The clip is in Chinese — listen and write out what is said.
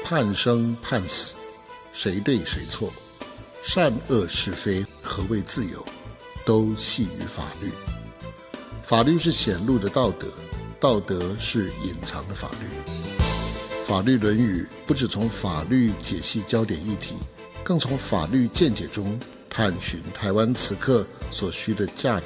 判生判死，谁对谁错，善恶是非，何谓自由，都系于法律。法律是显露的道德，道德是隐藏的法律。法律论语不只从法律解析焦点议题，更从法律见解中探寻台湾此刻所需的价值